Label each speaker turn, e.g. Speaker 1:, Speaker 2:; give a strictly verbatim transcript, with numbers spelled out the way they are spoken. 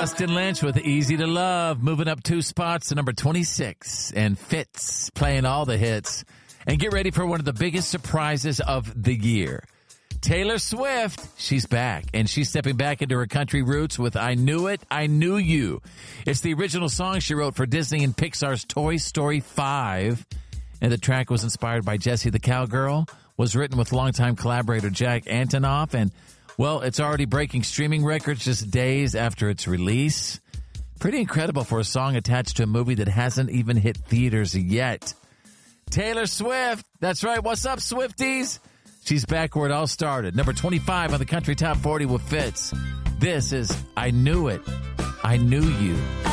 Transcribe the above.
Speaker 1: Austin Lynch with Easy to Love, moving up two spots to number twenty-six, and Fitz playing all the hits. And get ready for one of the biggest surprises of the year. Taylor Swift, she's back, and she's stepping back into her country roots with I Knew It, I Knew You. It's the original song she wrote for Disney and Pixar's Toy Story five, and the track was inspired by Jessie the Cowgirl, was written with longtime collaborator Jack Antonoff, and, well, it's already breaking streaming records just days after its release. Pretty incredible for a song attached to a movie that hasn't even hit theaters yet. Taylor Swift, that's right, what's up, Swifties? She's back where it all started. Number twenty-five on the Country Top forty with Fitz. This is I Knew It, I Knew You.